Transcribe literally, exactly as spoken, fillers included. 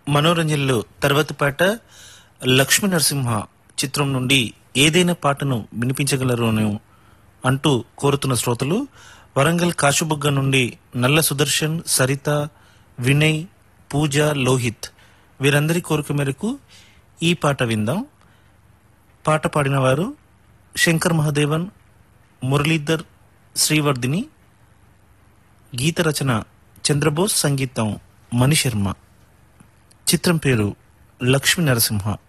మనోరంజన్లో తర్వాతి పాట లక్ష్మీ నరసింహ చిత్రం నుండి ఏదైనా పాటను వినిపించగలరు అంటూ కోరుతున్న శ్రోతలు వరంగల్ కాశుబుగ్గ నుండి నల్ల సుదర్శన్, సరిత, వినయ్, పూజ, లోహిత్ వీరందరి కోరిక మేరకు ఈ పాట విందాం. పాట పాడిన వారు శంకర్ మహాదేవన్, మురళీధర్, శ్రీవర్ధిని. గీత రచన చంద్రబోస్, సంగీతం మణిశర్మ. చిత్రం పేరు లక్ష్మీ నరసింహ.